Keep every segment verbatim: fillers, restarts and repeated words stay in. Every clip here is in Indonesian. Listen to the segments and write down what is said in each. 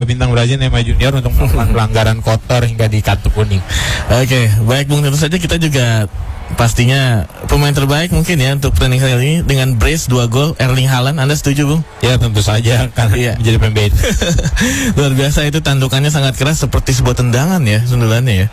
bintang Brazil Neymar Junior untuk melakukan pelanggaran kotor hingga di kartu kuning. Oke, okay, baik Bung, tentu saja kita juga pastinya pemain terbaik mungkin ya untuk pertandingan kali ini dengan brace dua gol Erling Haaland. Anda setuju, Bung? Ya tentu saja karena iya. menjadi pemain. Luar biasa, itu tandukannya sangat keras seperti sebuah tendangan ya sundulannya ya.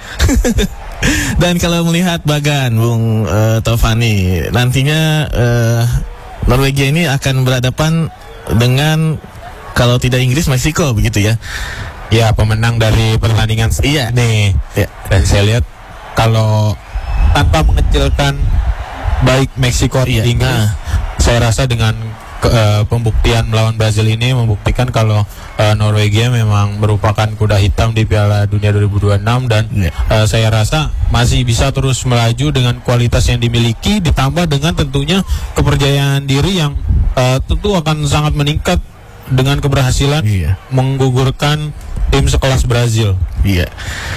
Dan kalau melihat Bagan, Bung uh, Taufani, nantinya uh, Norwegia ini akan berhadapan dengan kalau tidak Inggris, Meksiko begitu ya. Ya, pemenang dari pertandingan iya. nih. Ya. Dan saya lihat kalau tanpa mengecilkan baik Meksiko atau iya. Inggris, nah. saya rasa dengan ke, uh, pembuktian melawan Brazil ini membuktikan kalau uh, Norwegia memang merupakan kuda hitam di Piala Dunia dua ribu dua puluh enam dan iya. uh, saya rasa masih bisa terus melaju dengan kualitas yang dimiliki ditambah dengan tentunya kepercayaan diri yang uh, tentu akan sangat meningkat dengan keberhasilan iya. menggugurkan tim sekelas Brazil. Iya.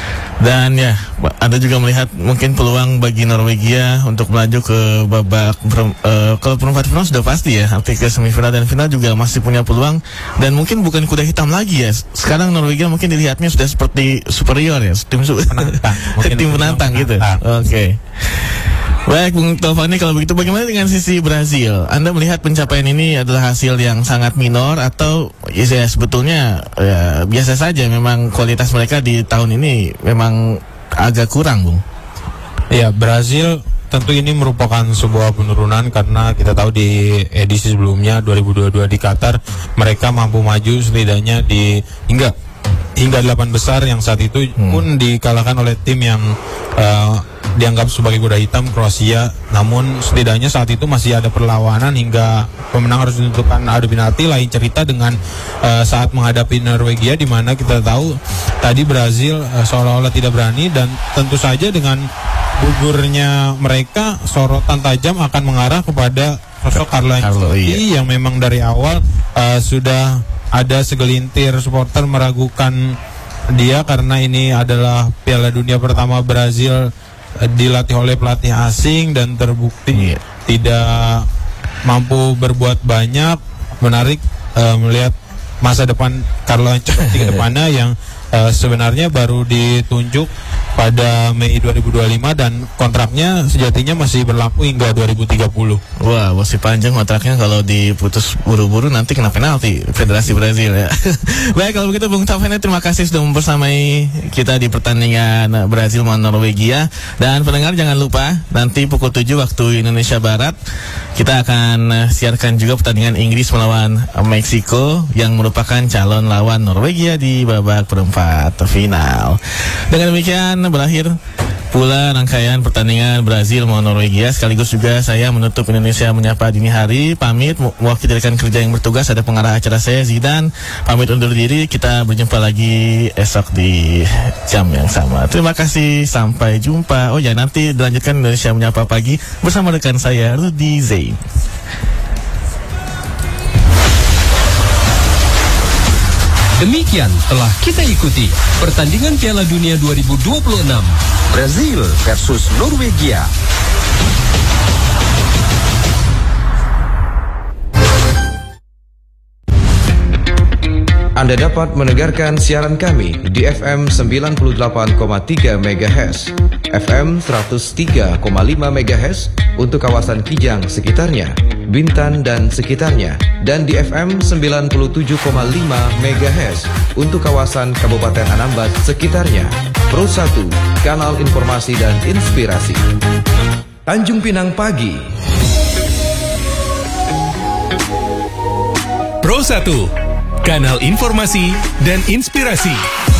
Dan ya, Anda juga melihat mungkin peluang bagi Norwegia untuk melaju ke babak uh, kalau perempat final sudah pasti ya, nanti ke semifinal dan final juga masih punya peluang dan mungkin bukan kuda hitam lagi ya. Sekarang Norwegia mungkin dilihatnya sudah seperti superior ya, tim penantang, tim penantang gitu. Oke. Okay. Baik, Bung Taufani, kalau begitu bagaimana dengan sisi Brazil? Anda melihat pencapaian ini adalah hasil yang sangat minor atau ya, ya sebetulnya ya, biasa saja, memang kualitas mereka di tahun ini memang agak kurang, Bung? Ya, Brazil tentu ini merupakan sebuah penurunan karena kita tahu di edisi sebelumnya dua ribu dua puluh dua di Qatar mereka mampu maju setidaknya di hingga hingga delapan besar yang saat itu hmm. pun dikalahkan oleh tim yang uh, dianggap sebagai kuda hitam, Kroasia. Namun setidaknya saat itu masih ada perlawanan hingga pemenang harus ditentukan adu penalti. Lain cerita dengan uh, saat menghadapi Norwegia, di mana kita tahu tadi Brazil uh, seolah-olah tidak berani dan tentu saja dengan gugurnya mereka sorotan tajam akan mengarah kepada sosok Carlo Ancelotti iya. yang memang dari awal uh, sudah ada segelintir supporter meragukan dia karena ini adalah Piala Dunia pertama Brazil dilatih oleh pelatih asing dan terbukti yeah. tidak mampu berbuat banyak. Menarik uh, melihat masa depan Carlo Ancelotti ke depannya yang uh, sebenarnya baru ditunjuk pada Mei dua ribu dua puluh lima dan kontraknya sejatinya masih berlaku hingga dua ribu tiga puluh. Wah, masih panjang kontraknya, kalau diputus buru-buru nanti kena penalti Federasi Brazil ya. Baik, kalau begitu Bung Taufani, terima kasih sudah membersamai kita di pertandingan Brazil melawan Norwegia. Dan pendengar jangan lupa nanti pukul tujuh waktu Indonesia Barat kita akan siarkan juga pertandingan Inggris melawan Meksiko yang merupakan calon lawan Norwegia di babak perempat final. Dengan demikian berakhir pula rangkaian pertandingan Brazil melawan Norwegia. Sekaligus juga saya menutup Indonesia Menyapa Dini Hari. Pamit mewakili rekan kerja yang bertugas, ada pengarah acara saya Zidan. Pamit undur diri, kita berjumpa lagi esok di jam yang sama. Terima kasih, sampai jumpa. Oh ya, nanti dilanjutkan Indonesia Menyapa Pagi bersama rekan saya Rudy Zain. Demikian telah kita ikuti pertandingan Piala Dunia dua ribu dua puluh enam Brazil versus Norwegia. Anda dapat mendengarkan siaran kami di F M sembilan puluh delapan koma tiga megahertz, F M seratus tiga koma lima megahertz untuk kawasan Kijang sekitarnya, Bintan dan sekitarnya, dan di F M sembilan puluh tujuh koma lima megahertz untuk kawasan Kabupaten Anambas sekitarnya. Pro satu, kanal informasi dan inspirasi. Tanjung Pinang Pagi. Pro satu, kanal informasi dan inspirasi.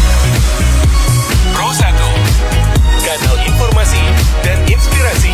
Pro satu, kanal informasi dan inspirasi.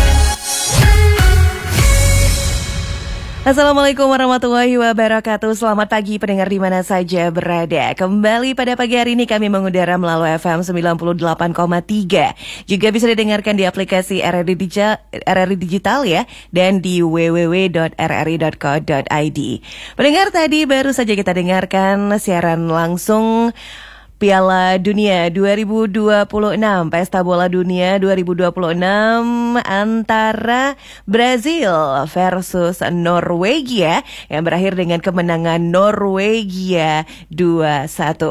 Assalamualaikum warahmatullahi wabarakatuh. Selamat pagi pendengar di mana saja berada. Kembali pada pagi hari ini kami mengudara melalui F M sembilan puluh delapan koma tiga. Juga bisa didengarkan di aplikasi R R I Digital, R R I Digital ya, dan di w w w dot r r i dot co dot i d. Pendengar, tadi baru saja kita dengarkan siaran langsung Piala Dunia dua ribu dua puluh enam, Pesta Bola Dunia dua ribu dua puluh enam antara Brazil versus Norwegia yang berakhir dengan kemenangan Norwegia dua satu.